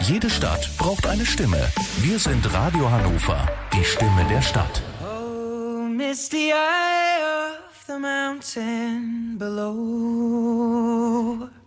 Jede Stadt braucht eine Stimme. Wir sind Radio Hannover, die Stimme der Stadt. Oh, misty eye of the mountain below.